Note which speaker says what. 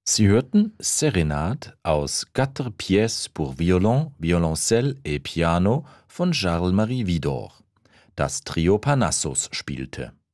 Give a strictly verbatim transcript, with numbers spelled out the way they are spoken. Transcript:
Speaker 1: Sie hörten Serenade aus Quatre pièces pour violon, violoncelle et piano von Charles-Marie Widor. Das Trio Parnassus spielte